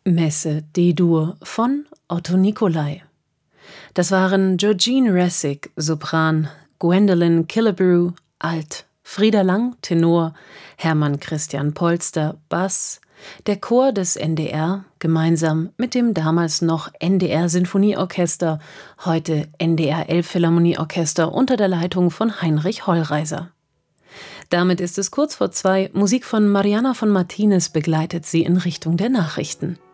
Messe D-Dur von Otto Nicolai. Das waren Georgine Ressig, Sopran, Gwendolyn Killebrew, Alt, Frieda Lang, Tenor, Hermann Christian Polster, Bass, der Chor des NDR, gemeinsam mit dem damals noch NDR Sinfonieorchester, heute NDR Elbphilharmonieorchester unter der Leitung von Heinrich Hollreiser. Damit ist es kurz vor 2. Musik von Mariana von Martinez begleitet sie in Richtung der Nachrichten.